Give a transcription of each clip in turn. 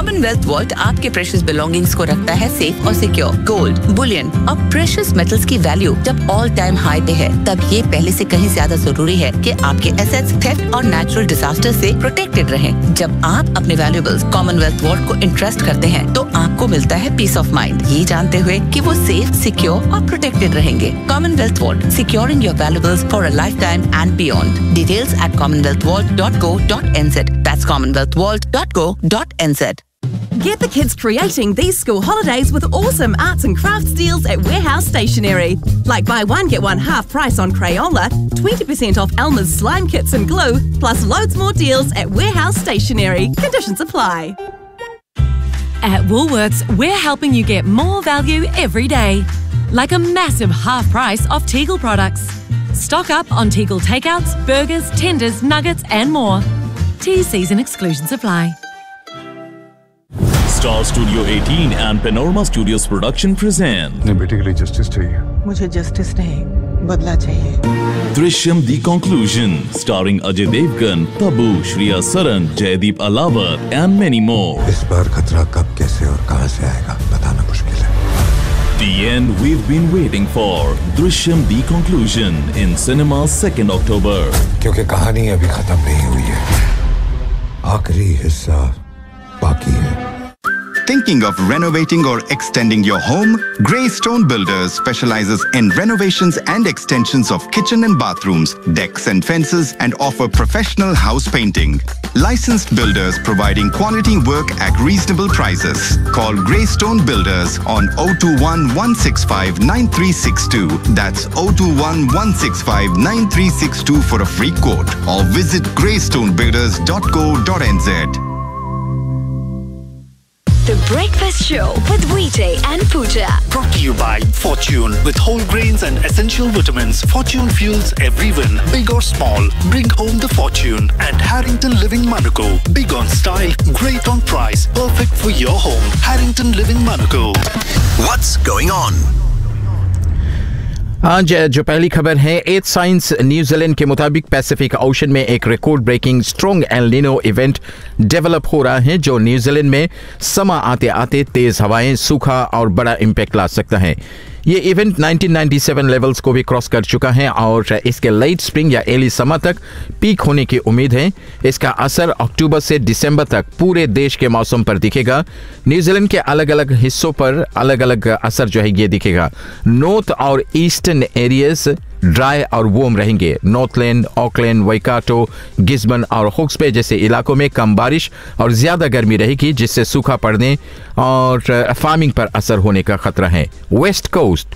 Commonwealth vault आपके precious belongings को रखता है सेफ और सिक्योर। गोल्ड, बुलियन और प्रेशियस मेटल्स की वैल्यू जब ऑल टाइम हाई पे है, तब ये पहले से कहीं ज्यादा जरूरी है कि आपके एसेट्स थेफ्ट और नेचुरल डिजास्टर से प्रोटेक्टेड रहें। जब आप अपने वैल्यूएबल्स कॉमनवेल्थ वॉल्ट को इंटरेस्ट करते हैं, तो आपको मिलता है पीस ऑफ माइंड, ये जानते हुए कि वो सेफ, सिक्योर और प्रोटेक्टेड रहेंगे। Commonwealth vault, securing your valuables for a life time and beyond. Details at commonwealthvault.co.nz. That's commonwealthvault.co.nz. Get the kids creating these school holidays with awesome arts and crafts deals at Warehouse Stationery. Like buy one, get one half price on Crayola, 20% off Elmer's slime kits and glue, plus loads more deals at Warehouse Stationery. Conditions apply. At Woolworths, we're helping you get more value every day. Like a massive half price off Tegel products. Stock up on Tegel takeouts, burgers, tenders, nuggets and more. T&Cs and exclusions apply. Star Studio 18 and Panorama Studios Production present अपने बेटे के लिए justice चाहिए। मुझे justice नहीं, बदला चाहिए। Drishyam The Conclusion, starring Ajay Devgan, Tabu, Shriya Saran, Jaideep Alawat and many more. इस बार खतरा कब, कैसे और कहां से आएगा बताना मुश्किल है। The end we've been waiting for. Drishyam The Conclusion in cinemas 2nd October. क्योंकि कहानी अभी खत्म नहीं हुई है, आखिरी हिस्सा बाकी है। Thinking of renovating or extending your home? Greystone Builders specializes in renovations and extensions of kitchen and bathrooms, decks and fences, and offer professional house painting. Licensed builders providing quality work at reasonable prices. Call Greystone Builders on 021 165 9362. That's 021 165 9362 for a free quote, or visit greystonebuilders.co.nz. The Breakfast Show with Vijay and Pooja. Brought to you by Fortune. With whole grains and essential vitamins, Fortune fuels every win. Big or small, bring home the fortune. And Harrington Living Monaco. Big on style, great on price. Perfect for your home. Harrington Living Monaco. What's going on? आज जो पहली खबर है, एथ science New Zealand के मुताबिक Pacific ocean में एक record breaking strong El Nino event develop हो रहा है, जो न्यूजीलैंड में समा आते आते तेज हवाएं, सूखा और बड़ा इम्पैक्ट ला सकता है। ये इवेंट 1997 लेवल्स को भी क्रॉस कर चुका है और इसके लेट स्प्रिंग या एर्ली समर तक पीक होने की उम्मीद है। इसका असर अक्टूबर से दिसंबर तक पूरे देश के मौसम पर दिखेगा। न्यूजीलैंड के अलग अलग हिस्सों पर अलग अलग असर जो है ये दिखेगा। नॉर्थ और ईस्टर्न एरियाज ड्राई और वार्म रहेंगे। नॉर्थलैंड, ऑकलैंड, वाइकाटो, गिस्बन और हॉक्स बे जैसे इलाकों में कम बारिश और ज़्यादा गर्मी रहेगी, जिससे सूखा पड़ने और फार्मिंग पर असर होने का खतरा है। वेस्ट कोस्ट,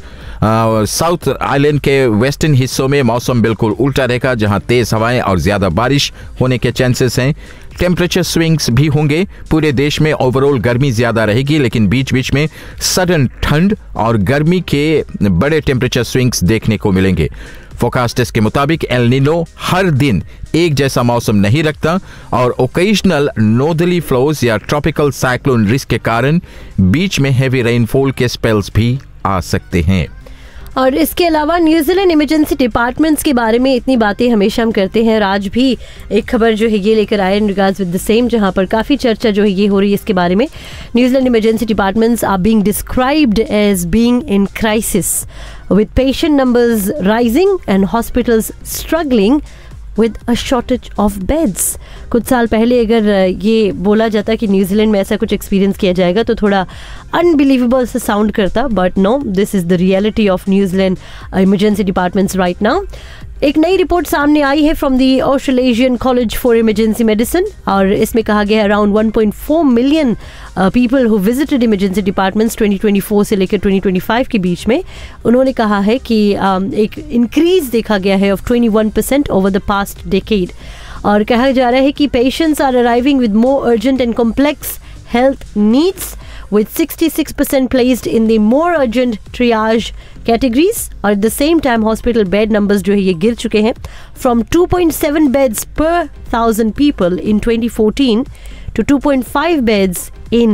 साउथ आइलैंड के वेस्टर्न हिस्सों में मौसम बिल्कुल उल्टा रहेगा, जहां तेज हवाएं और ज़्यादा बारिश होने के चांसेस हैं। टेम्परेचर स्विंग्स भी होंगे। पूरे देश में ओवरऑल गर्मी ज़्यादा रहेगी, लेकिन बीच बीच में सडन ठंड और गर्मी के बड़े टेम्परेचर स्विंग्स देखने को मिलेंगे। फोरकास्टर्स के मुताबिक एल नीनो हर दिन एक जैसा मौसम नहीं रखता और ओकेजनल नॉर्दर्ली फ्लोज या ट्रॉपिकल साइक्लोन रिस्क के कारण बीच में हैवी रेनफॉल के स्पेल्स भी आ सकते हैं। और इसके अलावा न्यूजीलैंड इमरजेंसी डिपार्टमेंट्स के बारे में इतनी बातें हमेशा हम करते हैं, और आज भी एक खबर जो है ये लेकर आए in regards with the same, जहां पर काफ़ी चर्चा जो है ये हो रही है इसके बारे में। New Zealand emergency departments are being described as being in crisis with patient numbers rising and hospitals struggling with a shortage of beds. कुछ साल पहले अगर ये बोला जाता कि न्यूजीलैंड में ऐसा कुछ एक्सपीरियंस किया जाएगा तो थोड़ा अनबिलीवेबल सा साउंड करता, but no, this is the reality of New Zealand emergency departments right now. एक नई रिपोर्ट सामने आई है from the Australasian college for emergency medicine, और इसमें कहा गया है around 1.4 million people who visited emergency departments 2024 से लेकर 2025 के बीच में। उन्होंने कहा है कि एक इंक्रीज देखा गया है of 21% over the past decade, और कहा जा रहा है कि patients are arriving with more urgent and complex health needs with 66% placed in the more urgent triage categories, और at the same time hospital bed numbers जो है ये गिर चुके हैं from 2.7 beds per 1,000 people in 2014 to 2.5 beds in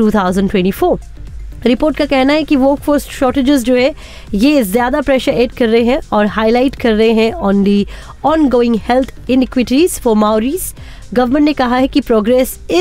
2024। Report का कहना है कि वर्कफोर्स शॉर्टेजेस जो है ये ज़्यादा प्रेशर ऐड कर रहे हैं और हाईलाइट कर रहे हैं on the on going health इनइक्विटीज for माओरीज। Government ने कहा है कि प्रोग्रेस